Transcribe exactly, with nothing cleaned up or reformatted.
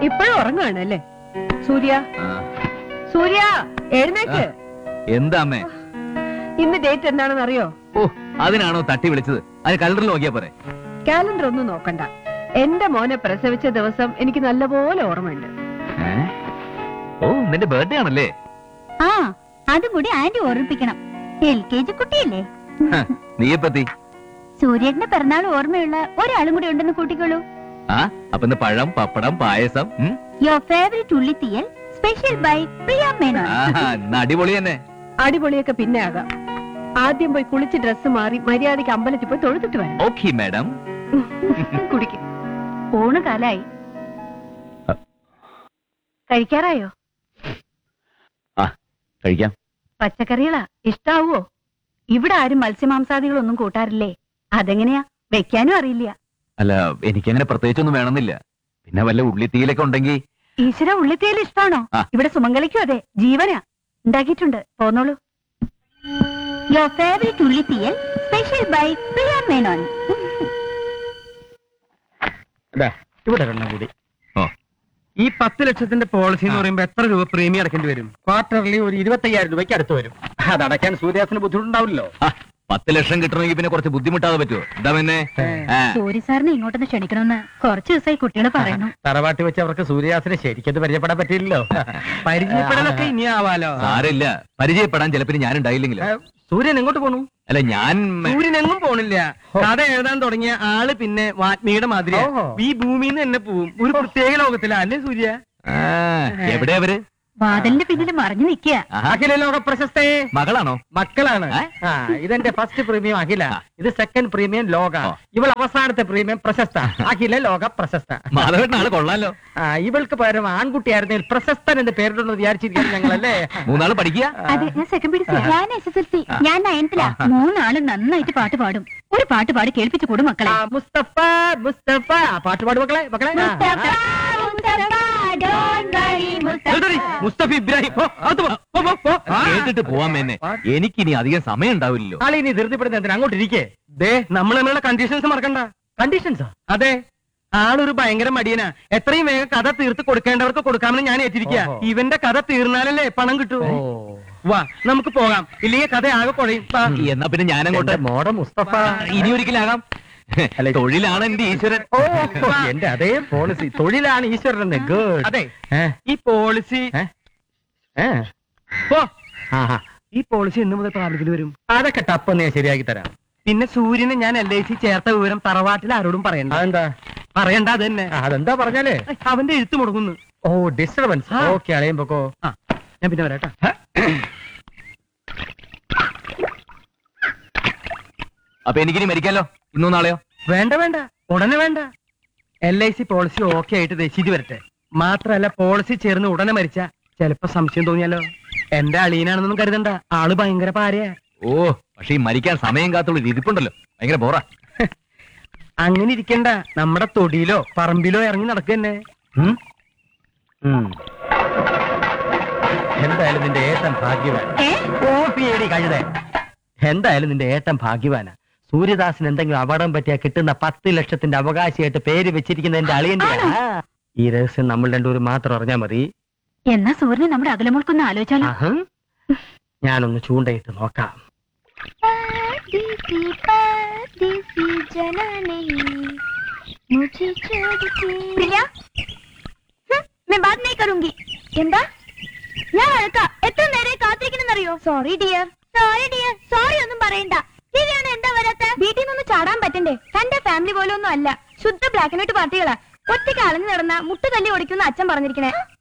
ഇപ്പോഴും ഉറങ്ങാണല്ലേ? സൂര്യ, സൂര്യ എഴുന്നേക്ക്. എന്താ അമ്മേ? ഇന്ന് ഡേറ്റ് എന്താണെന്ന് അറിയോ? ഓ, അതിനാണോ തട്ടി വിളിച്ചത്? അത് കലണ്ടറിൽ നോക്കിയാ പോരെ. കാലണ്ടർ ഒന്നും നോക്കണ്ട. എന്റെ മോനെ പ്രസവിച്ച ദിവസം എനിക്ക് നല്ലപോലെ ഓർമ്മയുണ്ട്. ഓ, നിന്റെ ബർത്ത്ഡേ ആണല്ലേ? ആ, അതുകൂടി ആന്റി ഓർമ്മിപ്പിക്കണം. എൽ കെ ജി കുട്ടിയല്ലേ? നീയെപ്പത്തി സൂര്യേട്ടന്റെ പിറന്നാൾ ഓർമ്മയുള്ള ഒരാളും കൂടി ഉണ്ടെന്ന് കൂട്ടിക്കോളൂ. ആ, അപ്പൊ ഇന്ന് പഴം, പപ്പടം, പായസം. യുവർ ഫേവറേറ്റ് ഉള്ളിത്തീയൽ സ്പെഷ്യൽ ബൈ പ്രിയ മേനോൻ. അടിപൊളി തന്നെ. അടിപൊളിയൊക്കെ പിന്നെ ആകാം. ആദ്യം പോയി കുളിച്ച് ഡ്രസ്സ് മാറി മര്യാദയ്ക്ക് അമ്പലത്തിൽ പോയി തൊഴുതിട്ട് വരാം. Okay madam. കുടിക്കും. ഊണ് കാലായി. കഴിക്കാറായോ? ആ, കഴിക്കാം. പച്ചക്കറികളാ ഇഷ്ടാവോ? ഇവിടെ ആരും മത്സ്യമാംസാദികളൊന്നും കൂട്ടാറില്ലേ? അതെങ്ങനെയാ വെക്കാനും അറിയില്ല. അല്ല, എനിക്കങ്ങനെ പ്രത്യേകിച്ചൊന്നും വേണമെന്നില്ല. പിന്നെ വല്ല ഉള്ളിത്തീയിലൊക്കെ ഉണ്ടെങ്കിൽ. ഈശ്വര, ഉള്ളിത്തീയൽ ഇഷ്ടാണോ? ഇവിടെ സുമംഗലിക്കും അതെ, ജീവനാ. ഉണ്ടാക്കിയിട്ടുണ്ട്, പോന്നോളൂ. യുവർ ഫേവറേറ്റ് ഉള്ളിത്തീയൽ സ്പെഷ്യൽ ബൈ പ്രിയ മേനോൻ. ഇവിടെ രണ്ടാം കൂടി. ഈ പത്ത് ലക്ഷത്തിന്റെ പോളിസി എന്ന് പറയുമ്പോ എത്ര രൂപ പ്രീമിയം അടക്കേണ്ടി വരും? ക്വാർട്ടർലി ഒരു ഇരുപത്തി അയ്യായിരം രൂപയ്ക്ക് അടുത്ത് വരും. അതടയ്ക്കാൻ സൂര്യാസിന് ബുദ്ധിമുട്ടുണ്ടാവില്ലല്ലോ. പത്ത് ലക്ഷം കിട്ടണമെങ്കിൽ പിന്നെ കുറച്ച് ബുദ്ധിമുട്ടാതെ പറ്റുമോ? എന്താ പിന്നെ സൂര്യ സാറിനെ ഇങ്ങോട്ടൊന്ന് ക്ഷണിക്കണമെന്ന് കുറച്ച് ദിവസമായി കുട്ടികൾ പറയുന്നു. തറവാട്ടി വെച്ച് അവർക്ക് സൂര്യാസിനെ ശരിക്കത് പരിചയപ്പെടാൻ പറ്റില്ലല്ലോ. പരിചയപ്പെടാനൊക്കെ ഇനി ആവാലോ. സാരില്ല, പരിചയപ്പെടാൻ ചിലപ്പോൾ ഞാൻ ഉണ്ടായില്ലെങ്കിലോ. സൂര്യൻ എങ്ങോട്ട് പോണു? അല്ല, ഞാൻ സൂര്യൻ എങ്ങും പോണില്ല. കഥ എഴുതാൻ തുടങ്ങിയ ആള് പിന്നെ വാത്മീയുടെ മാതിരി ഈ ഭൂമിയിൽ നിന്ന് തന്നെ പോവും. ഒരു പ്രത്യേക ലോകത്തിലാ അല്ലേ സൂര്യ? എവിടെയാ അവര്? വാതിലിന്റെ പിന്നിൽ മറിഞ്ഞു നിൽക്കുക. അഖില ലോക പ്രശസ്ത മകളാണോ? മക്കളാണ്. ആ, ഇതെന്റെ ഫസ്റ്റ് പ്രീമിയം അഖില, ഇത് സെക്കൻഡ് പ്രീമിയം ലോക, ഇവൾ അവസാനത്തെ പ്രീമിയം പ്രശസ്ത. അഖില ലോക പ്രശസ്ത. മാധവേട്ടനാള് കൊള്ളാലോ. ആ, ഇവൾക്ക് പകരം ആൺകുട്ടിയായിരുന്നെങ്കിൽ പ്രശസ്തൻ എന്ന് പേരിടുന്നത് വിചാരിച്ചിരിക്കുന്നു ഞങ്ങളല്ലേ. മൂന്നാള് പഠിക്കുക. അതെ, ഞാൻ സെക്കൻഡ് പിടിച്ചു. ഞാൻ എസ് എസ് എൽ സി. ഞാൻ നയൻത്തിലാ. മൂന്നാളും നന്നായിട്ട് പാട്ട് പാടും. ഒരു പാട്ട് പാടി കേൾപ്പിച്ചു കൊടു മക്കളെ. മുസ്തഫ മുസ്തഫ പാട്ട് പാടും മക്കളെ. മക്കളെ മുസ്തഫ ഇബ്രാഹിം കേട്ടിട്ട് പോവാൻ മേന്നെ. എനിക്കിനി അധികം സമയം ഉണ്ടാവില്ലല്ലോ. ആളെ ഇനി ധൃതിപ്പെടുന്ന എന്തിനാ? അങ്ങോട്ട് ഇരിക്കേ. ദേ, നമ്മൾ നമ്മളുടെ കണ്ടീഷൻസ് മറക്കണ്ട. കണ്ടീഷൻസാ? അതെ, ആളൊരു ഭയങ്കര മടിയനാ. എത്രയും വേഗം കഥ തീർത്ത് കൊടുക്കേണ്ടവർക്ക് കൊടുക്കാമെന്ന് ഞാൻ ഏറ്റിരിക്കുക. ഇവന്റെ കഥ തീർന്നാലല്ലേ പണം കിട്ടൂ. വാ, നമുക്ക് പോകാം, ഇല്ലെങ്കിൽ കഥ ആകെ കുഴയും. എന്നാ പിന്നെ ഞാനങ്ങോട്ട്. മോഡ മുസ്തഫ ഇനി ഒരിക്കലാകാം. തൊഴിലാണ് എന്റെ ഈശ്വരൻ. എന്റെ അതേ പോളിസി, തൊഴിലാണ് ഈശ്വരൻ. ഗുഡ്. അതെ, ഈ പോളിസി ഈ പോളിസി എന്ന് മുതൽ പ്രാബല്യത്തിൽ വരും? അതൊക്കെ ടപ്പെന്ന് ഞാൻ ശരിയാക്കി തരാം. പിന്നെ സൂര്യനെ ഞാൻ എൽ ഐ സി ചേർത്ത വിവരം തറവാട്ടിൽ ആരോടും പറയണ്ട. അതെന്താ പറയണ്ട? അത് തന്നെ. അതെന്താ പറഞ്ഞാലേ അവന്റെ എഴുത്ത് മുടങ്ങുന്നു. ഓ, ഡിസ്റ്റർബൻസ്. ഓക്കെ, അളയുമ്പോക്കോ. ആ, ഞാൻ പിന്നെ വരാട്ടാ. അപ്പൊ എനിക്കിനി മരിക്കാലോ? ഇന്നോ നാളെയോ? വേണ്ട വേണ്ട, ഉടനെ വേണ്ട. L I C policy okay ആയിട്ട് രസീത് വരട്ടെ. മാത്രല്ല, പോളിസി ചേർന്ന് ഉടനെ മരിച്ച ചിലപ്പോ സംശയം തോന്നിയാലോ. എന്റെ അളിയനാണെന്നൊന്നും കരുതണ്ട, ആള് ഭയങ്കര പാരയാ. ഓ, പക്ഷെ ഈ മരിക്കാൻ സമയം കാത്തുള്ള ഇരിപ്പുണ്ടല്ലോ, ഭയങ്കര ബോറാ. അങ്ങനെ ഇരിക്കണ്ട, നമ്മുടെ തൊടിയിലോ പറമ്പിലോ ഇറങ്ങി നടക്കന്നെ. എന്തായാലും നിന്റെ ഏട്ടൻ ഭാഗ്യവാൻ. കഴുത, എന്തായാലും നിന്റെ ഏട്ടൻ ഭാഗ്യവാനാ. സൂര്യദാസിന് എന്തെങ്കിലും അപകടം പറ്റിയാ കിട്ടുന്ന പത്ത് ലക്ഷത്തിന്റെ അവകാശിയായിട്ട് പേര് വെച്ചിരിക്കുന്ന എന്റെ അളിയന്റെ. ഈ രഹസ്യം നമ്മൾ രണ്ടുപേരും മാത്രം അറിഞ്ഞാ മതി. എന്നാ സൂര്യനെ നമ്മുടെ അകലമോൾക്കൊന്ന് ആലോചിച്ചാലോ? ഞാനൊന്ന് ചൂണ്ടയിട്ട് നോക്കാം. എന്താ ഞാൻ അഴക്കാം? എത്ര നേരെ കാത്തിരിക്കണെന്നറിയോ? Sorry dear, sorry dear, sorry ഒന്നും പറയണ്ട. ശരിയാണ്, എന്താ വരാത്ത? വീട്ടിൽ നിന്ന് ചാടാൻ പറ്റണ്ടേ? തന്റെ ഫാമിലി പോലൊന്നും അല്ല, ശുദ്ധ ബ്ലാക്ക് ആൻഡ് വൈറ്റ് പാർട്ടികളാ. ഒറ്റയ്ക്ക് അലഞ്ഞു നടന്ന മുട്ട് തല്ലി ഓടിക്കുന്ന അച്ഛൻ പറഞ്ഞിരിക്കണേ.